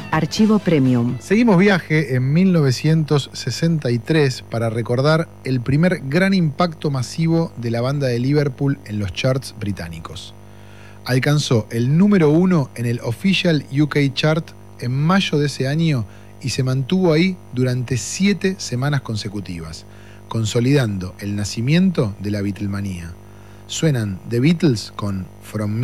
Archivo Premium. Seguimos viaje en 1963 para recordar el primer gran impacto masivo de la banda de Liverpool en los charts británicos. Alcanzó el número 1 en el Official UK Chart en mayo de ese año y se mantuvo ahí durante 7 semanas consecutivas, consolidando el nacimiento de la Beatlemanía. Suenan The Beatles con From